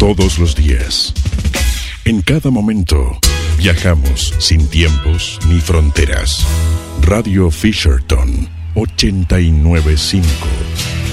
Todos los días, en cada momento, viajamos sin tiempos ni fronteras. Radio Fisherton 895